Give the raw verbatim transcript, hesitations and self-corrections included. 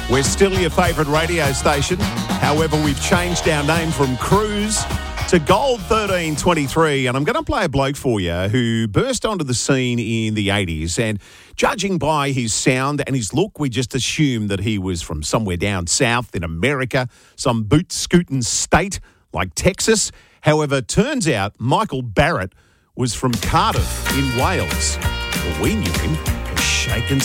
We're still your favourite radio station. However, we've changed our name from Cruise to Gold thirteen twenty-three, and I'm going to play a bloke for you who burst onto the scene in the eighties, and judging by his sound and his look, we just assumed that he was from somewhere down south in America, some boot-scooting state like Texas. However, turns out Michael Barrett was from Cardiff in Wales. Well, we knew him as Shake and